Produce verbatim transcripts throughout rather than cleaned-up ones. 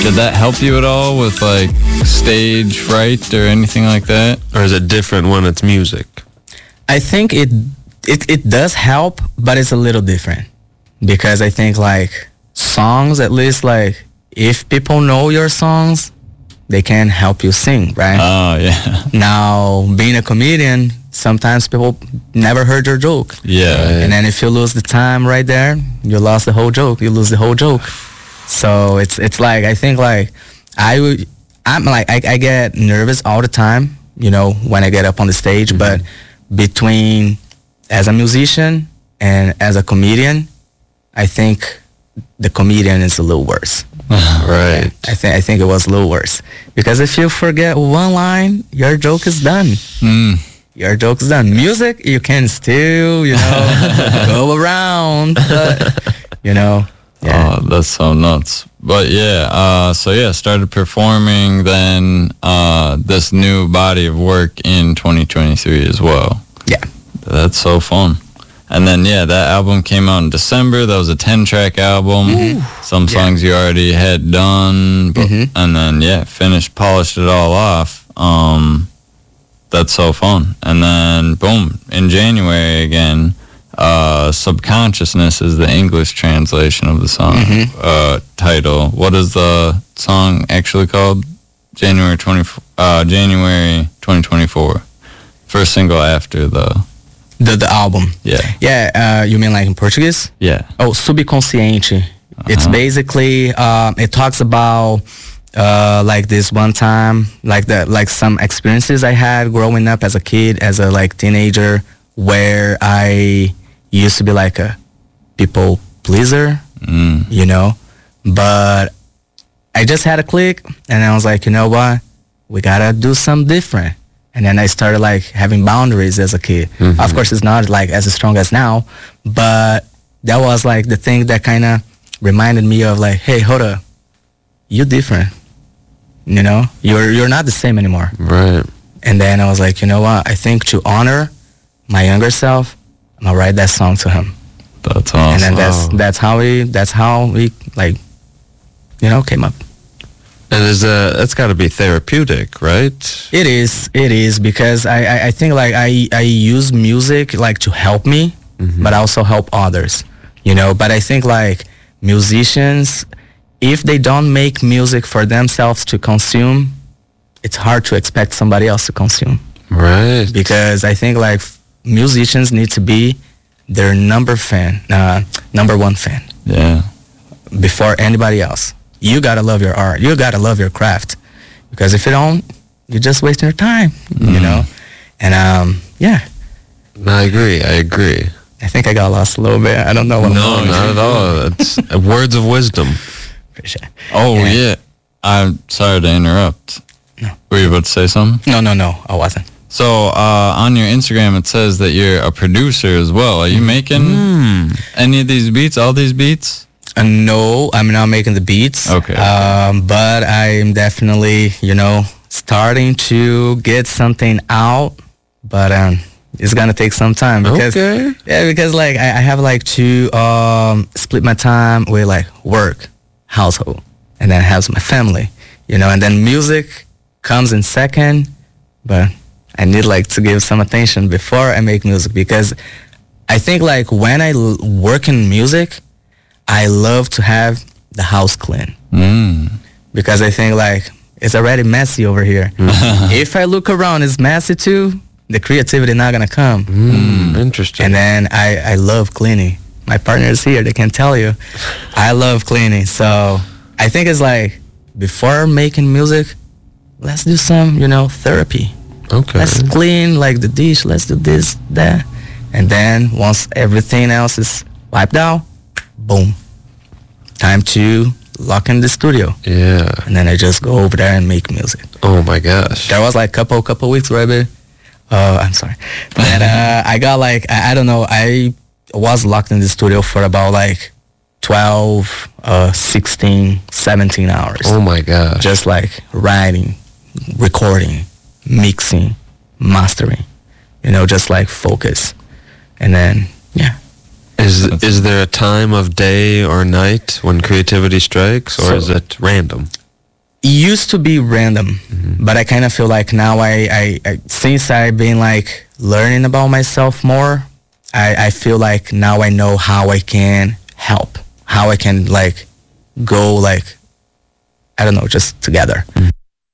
Did that help you at all with like stage fright or anything like that? Or is it different when it's music? I think it it it does help, but it's a little different because I think like songs, at least like if people know your songs, they can help you sing, right? Oh yeah. Now being a comedian, sometimes people never heard your joke. Yeah. And then if you lose the time right there, you lost the whole joke. You lose the whole joke. So it's it's like I think like I would I'm like I, I get nervous all the time, you know, when I get up on the stage. Mm-hmm. But between as a musician and as a comedian, I think the comedian is a little worse. Right. I think I think it was a little worse because if you forget one line, your joke is done. Mm. Your joke's done. Music, you can still, you know, go around, but, you know. Yeah. Oh, that's so nuts. But yeah, uh, so yeah, started performing then uh, this new body of work in twenty twenty-three as well. Yeah. That's so fun. And then, yeah, that album came out in December. That was a ten-track album. Mm-hmm. Some songs yeah. you already had done. But, mm-hmm. And then, yeah, finished, polished it all off. Um, that's so fun. And then, boom, in January again, uh, Subconsciousness is the English translation of the song mm-hmm. uh, title. What is the song actually called? January twentieth, uh, January twenty twenty-four. First single after the... The the album. Yeah. Yeah, uh, you mean like in Portuguese? Yeah. Oh, Subconsciente. Uh-huh. It's basically, uh, it talks about uh, like this one time, like the like some experiences I had growing up as a kid, as a like teenager, where I used to be like a people pleaser, mm. you know, but I just had a click and I was like, you know what, we gotta do something different. And then I started like having boundaries as a kid. Mm-hmm. Of course, it's not like as strong as now, but that was like the thing that kind of reminded me of like, hey, hold up, you different. You know, you're you're not the same anymore. Right. And then I was like, you know what? I think to honor my younger self, I'm gonna write that song to him. That's awesome. And then that's wow. that's how we that's how we like, you know, came up. And is uh that's got to be therapeutic, right? It is. It is because I, I, I think like I, I use music like to help me, mm-hmm. but also help others, you know. But I think like musicians, if they don't make music for themselves to consume, it's hard to expect somebody else to consume. Right. Because I think like musicians need to be their number fan, uh, number one fan. Yeah. Before anybody else. You gotta love your art. You gotta love your craft, because if you don't, you're just wasting your time. Mm. You know, and um, yeah. No, I agree. I agree. I think I got lost a little bit. I don't know what. No, I'm not at all. It's words of wisdom. Oh yeah. yeah. I'm sorry to interrupt. No. Were you about to say something? No, no, no. I wasn't. So uh, on your Instagram, it says that you're a producer as well. Are you making mm. any of these beats? All these beats? Uh, no, I'm not making the beats. Okay. Um, but I'm definitely, you know, starting to get something out. But um, it's gonna take some time because okay. yeah, because like I, I have like to um split my time with like work, household, and then I have my family, you know, and then music comes in second. But I need like to give some attention before I make music, because I think like when I l- work in music, I love to have the house clean. Mm. Because I think like it's already messy over here. If I look around, it's messy too. The creativity not gonna come. Mm, interesting. And then I, I love cleaning. My partner is here. They can tell you. I love cleaning. So I think it's like before making music, let's do some, you know, therapy. Okay. Let's clean like the dish. Let's do this, that. And then once everything else is wiped out, boom, time to lock in the studio. Yeah. And then I just go over there and make music. Oh my gosh. There was like couple couple weeks where I be, uh, I'm sorry, but uh, I got like I, I don't know, I was locked in the studio for about like twelve, uh, sixteen, seventeen hours. Oh my gosh. Just like writing, recording, mixing, mastering, you know, just like focus, and then yeah. Is is there a time of day or night when creativity strikes, or So, is it random? used to be random, mm-hmm. but I kind of feel like now I, I, I since I've been like learning about myself more, I, I feel like now I know how I can help, how I can like go like, I don't know, just together. Mm-hmm.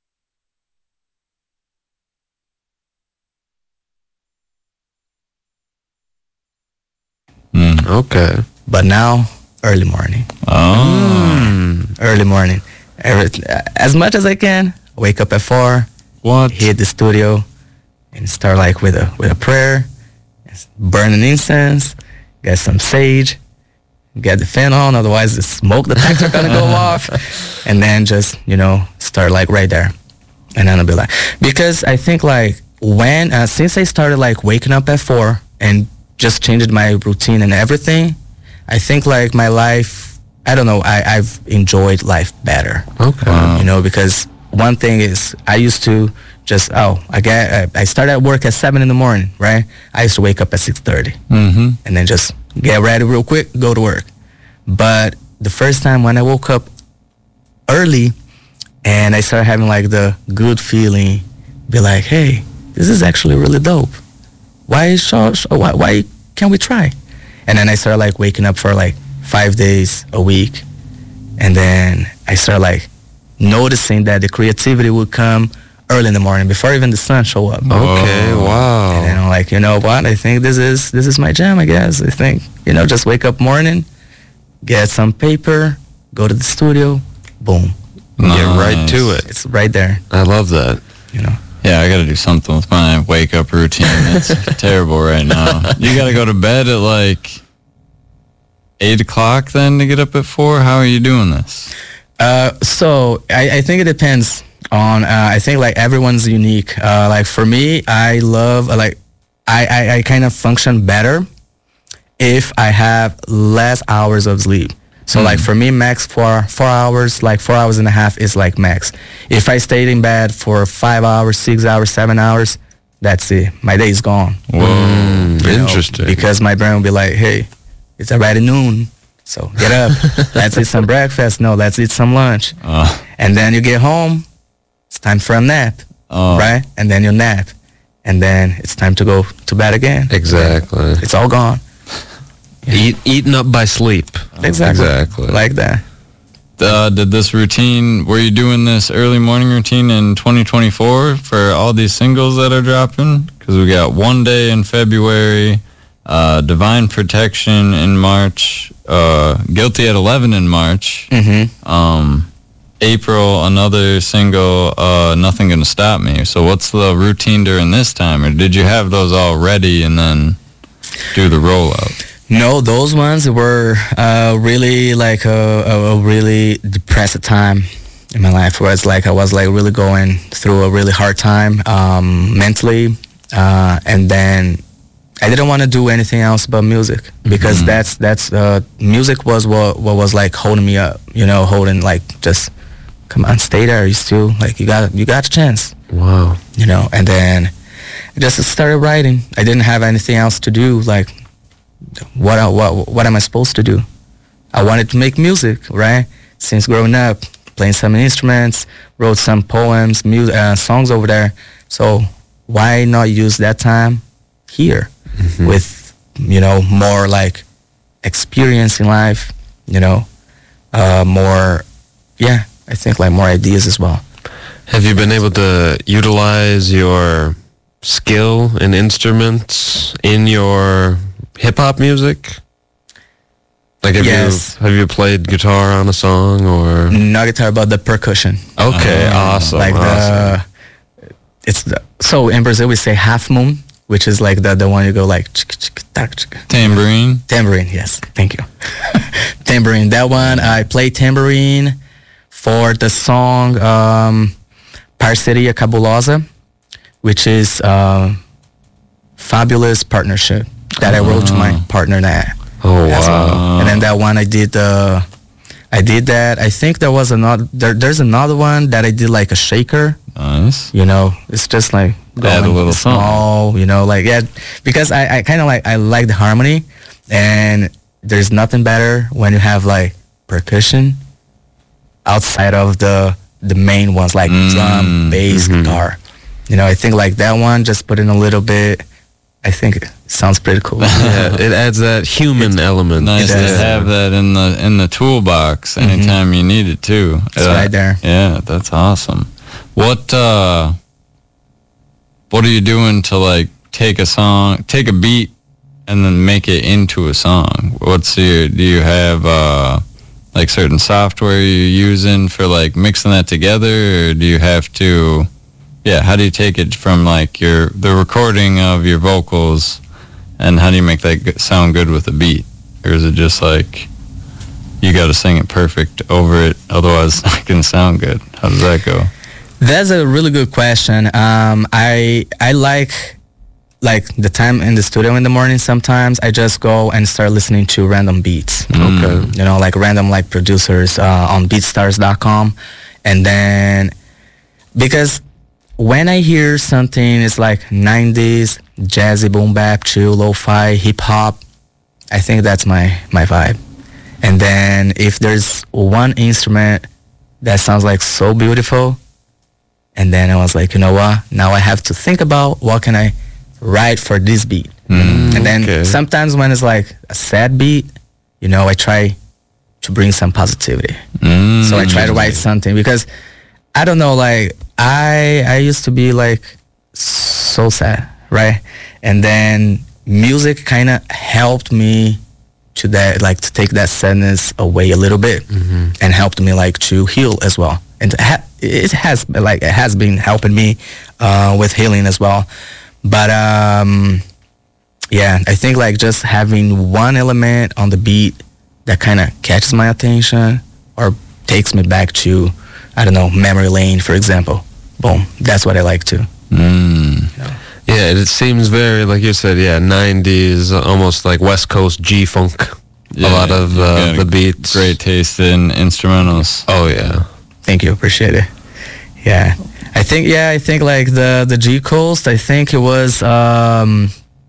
Mm. Okay. But now, early morning. Oh. Mm. Early morning. Every, as much as I can, wake up at four. What? Hit the studio and start like with a with a prayer, burn an incense, get some sage, get the fan on, otherwise the smoke detector gonna go off, and then just, you know, start like right there. And then I'll be like, because I think like when, uh, since I started like waking up at four and just changed my routine and everything, I think like my life, I don't know, I, I've enjoyed life better. Okay. Um, you know, because one thing is I used to just, oh, I get, I started at work at seven in the morning, right? I used to wake up at six thirty mm-hmm. and then just get ready real quick, go to work. But the first time when I woke up early and I started having like the good feeling, be like, hey, this is actually really dope. Why, so, so, why, why can't we try? And then I started like waking up for like five days a week. And then I started like noticing that the creativity would come early in the morning before even the sun show up. Okay, wow. And then I'm like, you know what? I think this is this is my jam, I guess. I think, you know, just wake up morning, get some paper, go to the studio, boom. Nice. Get right to it. It's right there. I love that. You know. Yeah, I got to do something with my wake up routine. It's terrible right now. You got to go to bed at like eight o'clock then to get up at four. How are you doing this? Uh, so I, I think it depends on. Uh, I think like everyone's unique. Uh, like for me, I love uh, like I, I, I kind of function better if I have less hours of sleep. So mm. like for me, max four four hours, like four hours and a half is like max. If I stayed in bed for five hours, six hours, seven hours, that's it. My day is gone. Whoa, mm, interesting. Know, because my brain will be like, hey, it's already noon, so get up. Let's eat some breakfast. No, let's eat some lunch. Uh, and then you get home, it's time for a nap, uh, right? And then you nap, and then it's time to go to bed again. Exactly. It's all gone. Yeah. Eat, eaten up by sleep. Exactly. Exactly. Like that. Uh, did this routine, were you doing this early morning routine in twenty twenty-four for all these singles that are dropping? Because we got One Day in February, uh, Divine Protection in March, uh, Guilty at eleven in March, Mm-hmm. um, April, another single, uh, Nothing Gonna Stop Me. So what's the routine during this time? Or did you have those all ready and then do the rollout? No, those ones were uh, really like a, a, a really depressed time in my life, where it's like I was like really going through a really hard time um, mentally, uh, and then I didn't want to do anything else but music, because mm-hmm. that's that's uh, music was what what was like holding me up, you know, holding like just come on, stay there, you still like you got you got a chance. Wow, you know, and then I just started writing. I didn't have anything else to do, like. What, what what am I supposed to do? I wanted to make music, right? Since growing up, playing some instruments, wrote some poems, music, uh, songs over there. So why not use that time here mm-hmm. with, you know, more like experience in life, you know, uh, more, yeah, I think like more ideas as well. Have you been able to utilize your skill and instruments in your hip-hop music? Like have yes. you have you played guitar on a song or not guitar but the percussion? Okay, uh, awesome. Like awesome. the it's the, so in Brazil we say half moon, which is like the the one you go like tambourine. Tambourine, yes. Thank you. Tambourine. That one I play tambourine for the song um, Parceria Cabulosa, which is uh, fabulous partnership that I wrote to my partner now. Oh wow! Well. And then that one I did. Uh, I did that. I think there was another. There, there's another one that I did like a shaker. Nice. You know, it's just like add a little small. something. You know, like yeah, because I, I kind of like I like the harmony, and there's nothing better when you have like percussion outside of the the main ones like Mm, drum, bass, guitar. You know, I think like that one, just put in a little bit. I think it sounds pretty cool. Yeah, it adds that human element. Nice to does. have that in the in the toolbox anytime you need it too. It's Uh, right there. Yeah, that's awesome. What uh, what are you doing to like take a song, take a beat, and then make it into a song? What's your? Do you have uh, like certain software you're using for like mixing that together, or do you have to? Yeah, how do you take it from like your the recording of your vocals, and how do you make that g- sound good with a beat, or is it just like you got to sing it perfect over it, otherwise it's not gonna sound good? How does that go? That's a really good question. Um, I I like like the time in the studio in the morning. Sometimes I just go and start listening to random beats. Okay. You know, like random like producers uh, on beatstars dot com, and then because when I hear something it's like nineties jazzy boom bap, chill, lo-fi, hip hop, I think that's my my vibe. And then if there's one instrument that sounds like so beautiful, and then I was like, you know what? Now I have to think about what can I write for this beat. And then okay. sometimes when it's like a sad beat, you know, I try to bring some positivity. Mm. So I try to write something because I don't know, like I I used to be like so sad, right? And then music kind of helped me to that, like to take that sadness away a little bit, and helped me like to heal as well. And ha- it has like it has been helping me uh, with healing as well. But um, yeah, I think like just having one element on the beat that kind of catches my attention or takes me back to, I don't know, memory lane, for example. Boom, that's what I like to. Mm. Yeah, it seems very, like you said, yeah, nineties, almost like West Coast G-funk. Yeah, a lot of you uh, got the a beats. Great taste in instrumentals. Oh, yeah. Thank you, appreciate it. Yeah, I think yeah, I think like the the G Coast. I think it was um,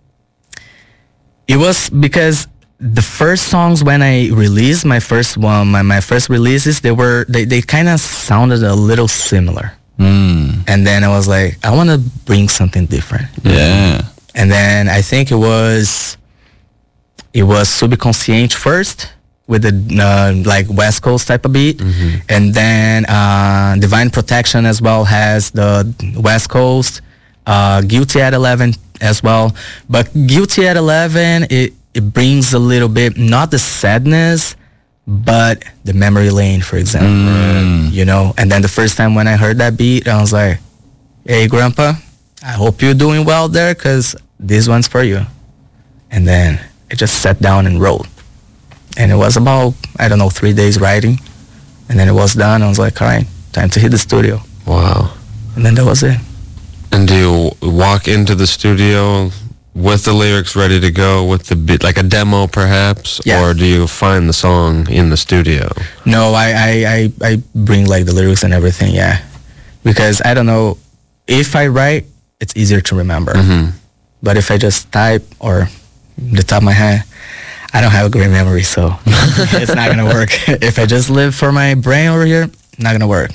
it was because the first songs when I released my first one, my, my first releases, they were they, they kind of sounded a little similar. Mm. And then I was like, I want to bring something different. Yeah. And then I think it was it was Subconsciente first with the uh, like West Coast type of beat, and then uh, Divine Protection as well has the West Coast, uh, Guilty at eleven as well. But Guilty at eleven, it it brings a little bit, not the sadness, but the memory lane, for example. You know, and then the first time when I heard that beat, I was like, "Hey, Grandpa, I hope you're doing well there, cause this one's for you." And then I just sat down and wrote. And it was about, I don't know, three days writing. And then it was done. I was like, all right, time to hit the studio. Wow. And then that was it. And do you walk into the studio with the lyrics ready to go, with the beat, like a demo perhaps? Yeah. Or do you find the song in the studio? No, I, I, I, I bring like the lyrics and everything, yeah. Because I don't know, if I write, it's easier to remember. But if I just type or the top of my head, I don't have a great memory, so it's not gonna work. If I just live for my brain over here, not gonna work.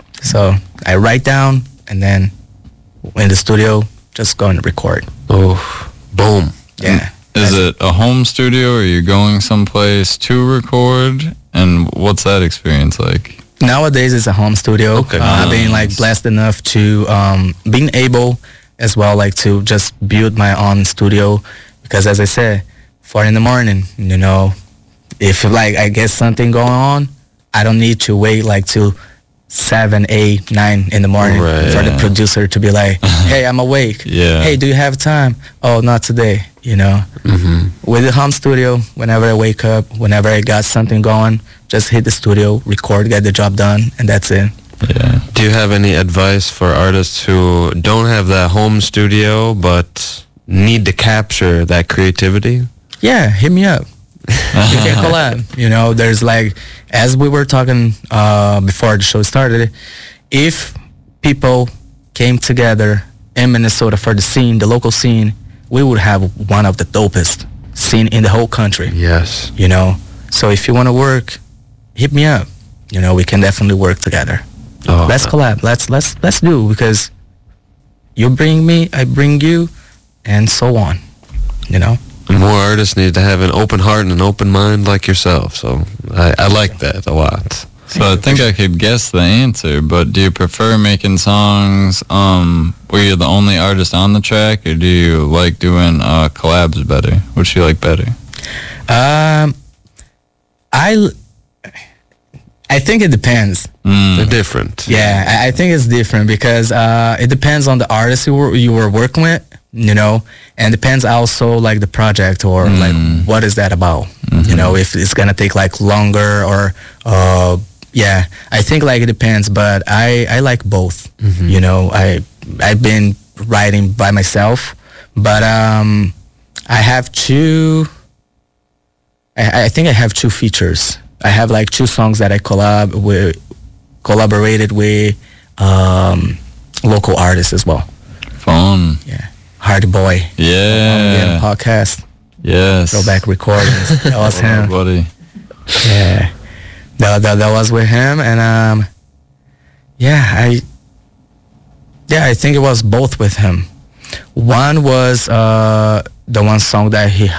So I write down, and then in the studio, just go and record. Oh, boom. Yeah. Is it a home studio, or are you going someplace to record? And what's that experience like? Nowadays, it's a home studio. Okay. Uh, I've been like Nice. blessed enough to um, being able as well, like to just build my own studio, because as I said, four in the morning, you know, if like I get something going on, I don't need to wait like till seven, eight, nine in the morning Right. for the producer to be like, "Hey, I'm awake. Yeah. Hey, do you have time? Oh, not today." You know, with the home studio, whenever I wake up, whenever I got something going, just hit the studio, record, get the job done, and that's it. Yeah. Do you have any advice for artists who don't have that home studio but need to capture that creativity? Yeah, hit me up. We can collab. You know, there's like, as we were talking uh, before the show started, if people came together in Minnesota for the scene, the local scene, we would have one of the dopest scene in the whole country. Yes. You know, so if you want to work, hit me up. You know, we can definitely work together. Oh, let's collab. Let's let's let's do, because you bring me, I bring you, and so on. You know. More artists need to have an open heart and an open mind like yourself. So I, I like that a lot. So I think I could guess the answer, but do you prefer making songs um, where you're the only artist on the track, or do you like doing uh, collabs better? Which do you like better? Um, I I think it depends. Mm. They're different. Yeah, I, I think it's different because uh, it depends on the artist you were you were working with, you know, and depends also like the project or Mm. like what is that about, Mhm. you know, if it's gonna take like longer or uh, yeah, I think like it depends, but I I like both, Mhm. you know. I I've been writing by myself, but um, I have two. I, I think I have two features. I have like two songs that I collab with, collaborated with um, local artists as well. Fun. Yeah, Hardy Boy. Yeah. Um, podcast. Yes. Throwback recordings. That was Hello, him. buddy. Yeah, that, that that was with him, and um, yeah, I yeah I think it was both with him. One was uh the one song that he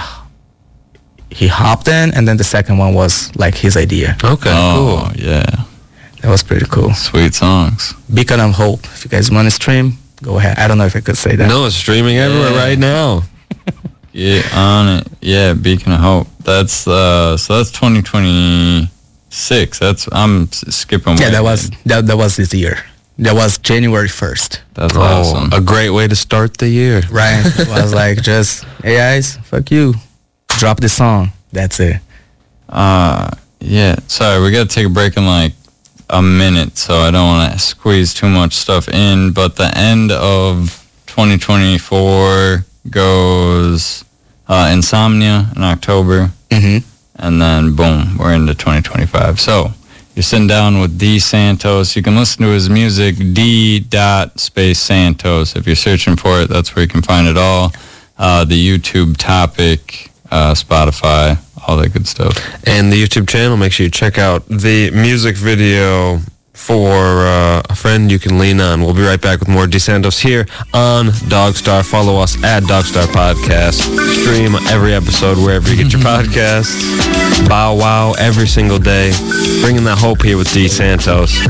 he hopped in, and then the second one was like his idea. Okay, Oh, cool. yeah. That was pretty cool. Sweet songs. Beacon of Hope. If you guys want to stream, go ahead. I don't know if I could say that. No, it's streaming everywhere Yeah. right now. Yeah, on it. Yeah, Beacon of Hope. That's uh, so that's twenty twenty-six. That's I'm s- skipping. Yeah, way that was ahead. that, that was this year. That was January first. That's Oh, awesome. a great way to start the year. Right. It was like just, hey guys, fuck you. Drop the song. That's it. Uh, yeah. Sorry, we gotta take a break in like a minute, so I don't want to squeeze too much stuff in. But the end of twenty twenty-four goes uh, Insomnia in October, Mm-hmm. and then boom, we're into twenty twenty-five. So you're sitting down with D Santos. You can listen to his music, D dot space Santos. If you're searching for it, that's where you can find it all. Uh, the YouTube topic, uh, Spotify, all that good stuff. And the YouTube channel, make sure you check out the music video for uh, A Friend You Can Lean On. We'll be right back with more DeSantos here on Dogstar. Follow us at Dogstar Podcast. Stream every episode wherever you get your podcasts. Bow wow every single day. Bringing that hope here with DeSantos.